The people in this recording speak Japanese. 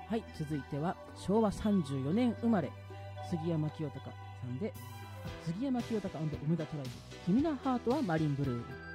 はい、続いては昭和34年生まれ、杉山清貴さんで、杉山清貴梅田トライブ、君のハートはマリンブルー。